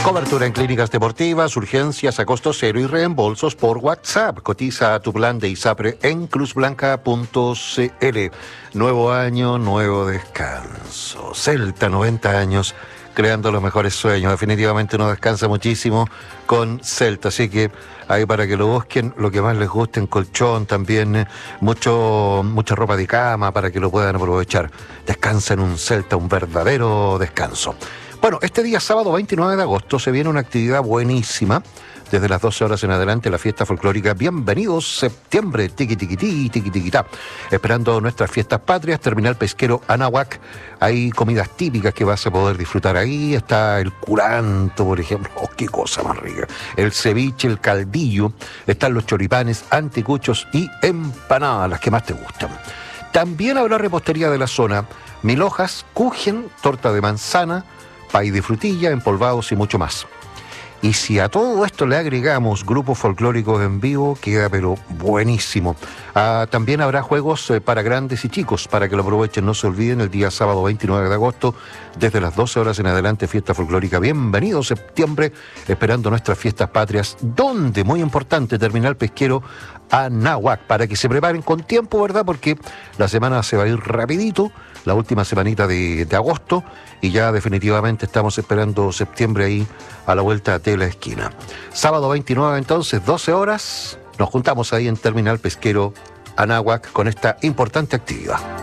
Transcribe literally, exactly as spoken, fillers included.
Cobertura en clínicas deportivas, urgencias a costo cero y reembolsos por WhatsApp. Cotiza tu plan de ISAPRE en cruzblanca punto c l. Nuevo año, nuevo descanso. Celta, noventa años, creando los mejores sueños. Definitivamente uno descansa muchísimo con Celta, así que ahí para que lo busquen, lo que más les guste, en colchón también, eh, mucho, mucha ropa de cama para que lo puedan aprovechar. Descansa en un Celta, un verdadero descanso. Bueno, este día sábado veintinueve de agosto se viene una actividad buenísima. Desde las doce horas en adelante, la fiesta folclórica Bienvenidos Septiembre, tiqui tiqui tiqui tiqui tiquitá. Esperando nuestras fiestas patrias, Terminal Pesquero Anáhuac. Hay comidas típicas que vas a poder disfrutar ahí. Está el curanto, por ejemplo. Oh, qué cosa más rica. El ceviche, el caldillo. Están los choripanes, anticuchos y empanadas, las que más te gustan. También habrá repostería de la zona. Mil hojas, kuchen, torta de manzana, pay de frutilla, empolvados y mucho más. Y si a todo esto le agregamos grupos folclóricos en vivo, queda pero buenísimo. Ah, también habrá juegos eh, para grandes y chicos, para que lo aprovechen. No se olviden, el día sábado veintinueve de agosto, desde las doce horas en adelante, fiesta folclórica Bienvenido Septiembre, esperando nuestras fiestas patrias, donde, muy importante, Terminal Pesquero Anáhuac, para que se preparen con tiempo, ¿verdad? Porque la semana se va a ir rapidito, la última semanita de, de agosto, y ya definitivamente estamos esperando septiembre ahí a la vuelta de la esquina. Sábado veintinueve entonces, doce horas, nos juntamos ahí en Terminal Pesquero Anáhuac con esta importante actividad.